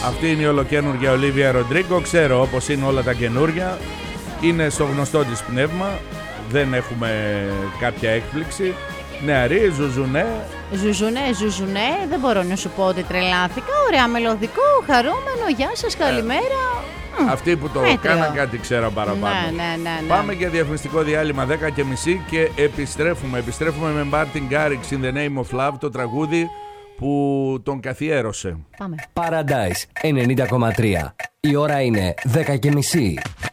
Αυτή είναι η ολοκαίνουργια Ολίβια Ροντρίγκο. Ξέρω, όπως είναι όλα τα καινούρια, είναι στο γνωστό της πνεύμα. Δεν έχουμε κάποια έκπληξη. Νεαρή, ζουζουνέ. Ζουζουνέ, δεν μπορώ να σου πω ότι τρελάθηκα. Ωραία, μελωδικό, χαρούμενο, γεια σας, καλημέρα. Αυτοί που το κάναν κάτι ξέραν παραπάνω. Ναι. Πάμε για διαφημιστικό διάλειμμα 10:30 και επιστρέφουμε. Επιστρέφουμε με Martin Garrix In the Name of Love, το τραγούδι που τον καθιέρωσε. Πάμε. Paradise 90,3. Η ώρα είναι 10:30.